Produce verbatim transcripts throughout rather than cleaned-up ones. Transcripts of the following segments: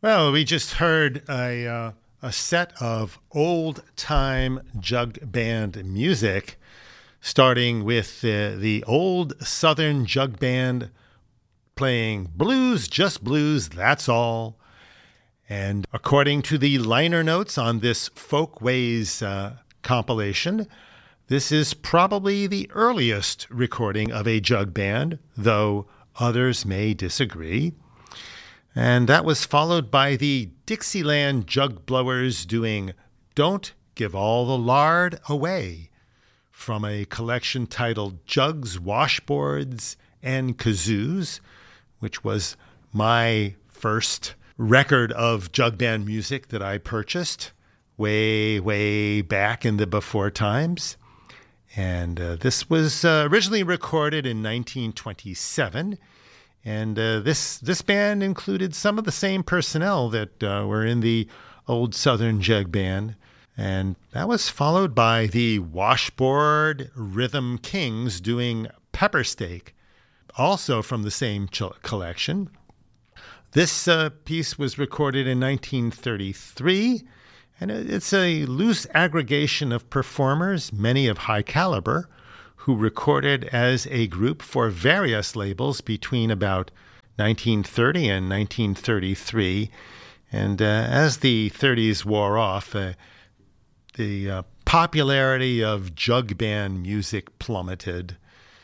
Well, we just heard a, uh, a set of old-time jug band music, starting with uh, the old Southern jug band playing Blues, Just Blues, That's All. And according to the liner notes on this Folkways uh, compilation, this is probably the earliest recording of a jug band, though others may disagree. And that was followed by the Dixieland Jug Blowers doing Don't Give All the Lard Away from a collection titled Jugs, Washboards, and Kazoos, which was my first record of jug band music that I purchased way, way back in the before times. And uh, this was uh, originally recorded in nineteen twenty-seven. And uh, this this band included some of the same personnel that uh, were in the old Southern Jug Band. And that was followed by the Washboard Rhythm Kings doing Pepper Steak, also from the same ch- collection. This uh, piece was recorded in nineteen thirty-three, and it's a loose aggregation of performers, many of high caliber, who recorded as a group for various labels between about nineteen thirty and nineteen thirty-three. And uh, as the thirties wore off, uh, the uh, popularity of jug band music plummeted,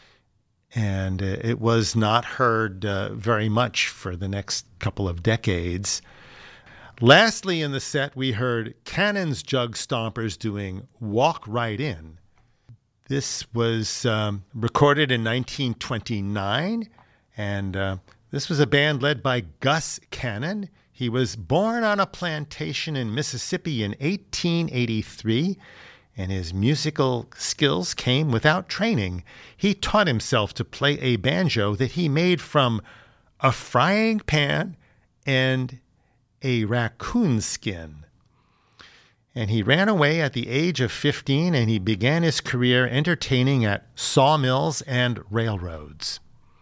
and uh, it was not heard uh, very much for the next couple of decades. Lastly in the set, we heard Cannon's Jug Stompers doing Walk Right In. This was um, recorded in nineteen twenty-nine, and uh, this was a band led by Gus Cannon. He was born on a plantation in Mississippi in eighteen eighty-three, and his musical skills came without training. He taught himself to play a banjo that he made from a frying pan and a raccoon skin. And he ran away at the age of fifteen, and he began his career entertaining at sawmills and railroads.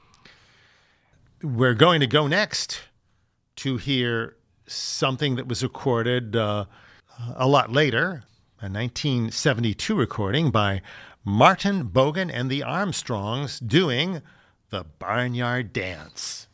We're going to go next to hear something that was recorded uh, a lot later, a nineteen seventy-two recording by Martin Bogan and the Armstrongs doing the Barnyard Dance.